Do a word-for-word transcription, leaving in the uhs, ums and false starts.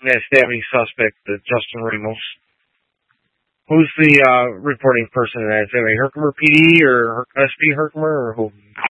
that stabbing suspect, uh, Justin Ramos. Who's the uh, reporting person in that? Is that like Herkimer P D or S P Herkimer or who?